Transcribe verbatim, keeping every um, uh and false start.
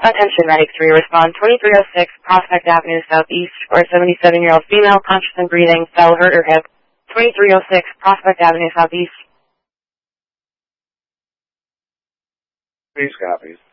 Attention Medic three, respond twenty-three oh six Prospect Avenue Southeast for a seventy-seven-year-old female conscious and breathing, fell, hurt her hip. twenty-three oh six Prospect Avenue Southeast. Please copies.